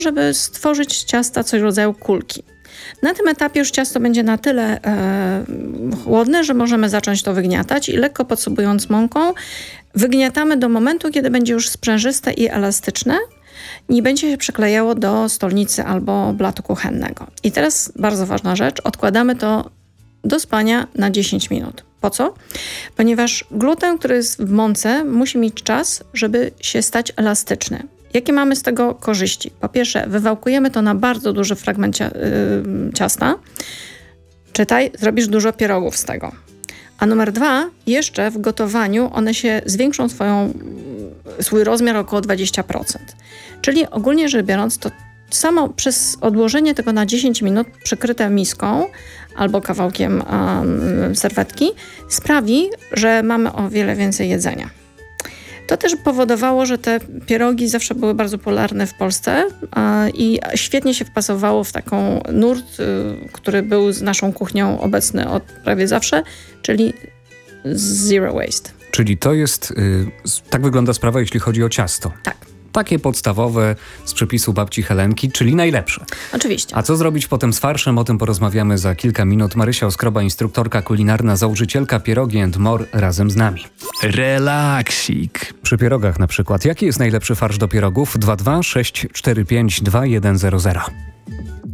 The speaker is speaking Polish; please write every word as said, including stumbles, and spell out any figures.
żeby stworzyć z ciasta coś w rodzaju kulki. Na tym etapie już ciasto będzie na tyle e, chłodne, że możemy zacząć to wygniatać i lekko podsypując mąką wygniatamy do momentu, kiedy będzie już sprężyste i elastyczne. Nie będzie się przyklejało do stolnicy albo blatu kuchennego. I teraz bardzo ważna rzecz, odkładamy to do spania na dziesięć minut. Po co? Ponieważ gluten, który jest w mące, musi mieć czas, żeby się stać elastyczny. Jakie mamy z tego korzyści? Po pierwsze, wywałkujemy to na bardzo duży fragment cia- yy, ciasta. Czytaj, zrobisz dużo pierogów z tego. A numer dwa, jeszcze w gotowaniu one się zwiększą swoją, swój rozmiar około dwadzieścia procent. Czyli ogólnie rzecz biorąc, to samo przez odłożenie tego na dziesięć minut przykryte miską albo kawałkiem um, serwetki sprawi, że mamy o wiele więcej jedzenia. To też powodowało, że te pierogi zawsze były bardzo popularne w Polsce a, i świetnie się wpasowało w taką nurt, y, który był z naszą kuchnią obecny od prawie zawsze, czyli zero waste. Czyli to jest, y, tak wygląda sprawa, jeśli chodzi o ciasto. Tak. Takie podstawowe z przepisu babci Helenki, czyli najlepsze. Oczywiście. A co zrobić potem z farszem? O tym porozmawiamy za kilka minut. Marysia Oskroba, instruktorka kulinarna, założycielka Pierogi and More, razem z nami. Relaksik. Przy pierogach na przykład. Jaki jest najlepszy farsz do pierogów? dwa dwa sześć cztery pięć dwa jeden zero zero.